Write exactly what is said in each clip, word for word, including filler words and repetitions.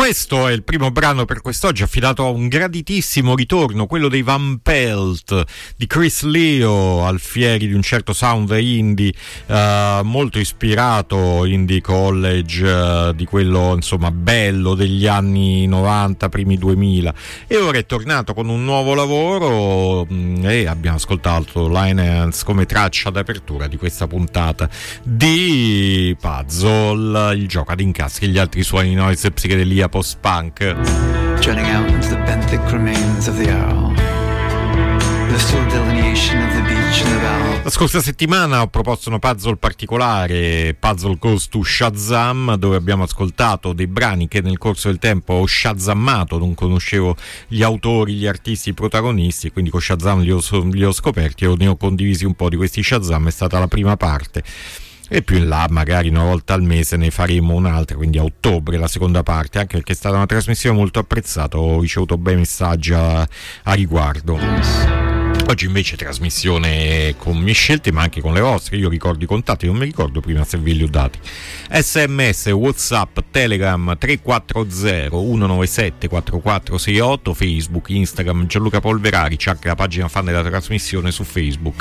Questo è il primo brano per quest'oggi, affidato a un graditissimo ritorno, quello dei Van Pelt, di Chris Leo, alfieri di un certo sound indie, uh, molto ispirato indie college, uh, di quello insomma bello degli anni novanta, primi duemila, e ora è tornato con un nuovo lavoro mh, e abbiamo ascoltato Line Hands come traccia d'apertura di questa puntata di Puzzle, il gioco ad incastri, gli altri suoni noise psichedelia post-punk. Jutting out into the benthic remains of the owl, the still delineation of the beach and the bow. La scorsa settimana ho proposto una puzzle particolare, Puzzle Goes to Shazam, dove abbiamo ascoltato dei brani che nel corso del tempo ho shazammato, non conoscevo gli autori, gli artisti, i protagonisti, e quindi con Shazam li ho, li ho scoperti e ne ho condivisi un po' di questi Shazam. È stata la prima parte. E più in là magari una volta al mese ne faremo un'altra, quindi a ottobre la seconda parte, anche perché è stata una trasmissione molto apprezzata, ho ricevuto bei messaggi a, a riguardo. Oggi invece trasmissione con mie scelte ma anche con le vostre. Io ricordo i contatti, non mi ricordo prima se ve li ho dati: sms, whatsapp, telegram tre quattro zero uno nove sette quattro quattro sei otto, Facebook, Instagram Gianluca Polverari, c'è anche la pagina fan della trasmissione su Facebook.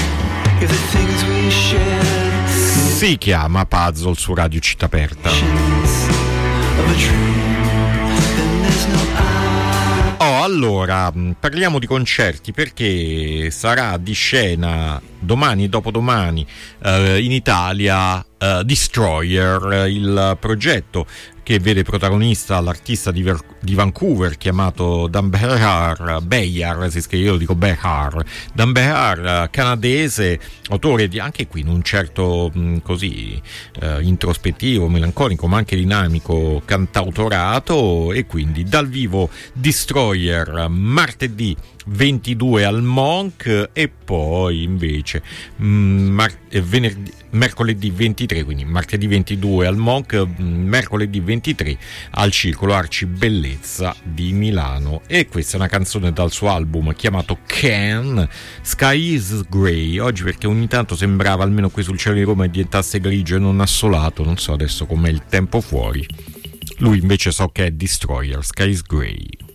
Si chiama Puzzle su Radio Città Aperta. Oh, allora, parliamo di concerti, perché sarà di scena domani e dopodomani eh, in Italia eh, Destroyer, il progetto che vede protagonista l'artista di, Ver- di Vancouver chiamato Dan Behar, Behar si scrive, io dico Behar, Dan Behar, canadese, autore di, anche qui in un certo mh, così eh, introspettivo, melanconico ma anche dinamico cantautorato, e quindi dal vivo Destroyer martedì ventidue al Monk, e poi invece mh, mar- venerdì, mercoledì ventitré, quindi martedì ventidue al Monk, mh, mercoledì ventitré al Circolo Arci Bellezza di Milano. E questa è una canzone dal suo album chiamato Can, Sky is Grey, oggi perché ogni tanto sembrava, almeno qui sul cielo di Roma, diventasse grigio e non assolato, non so adesso com'è il tempo fuori. Lui invece so che è Destroyer, Sky is Grey.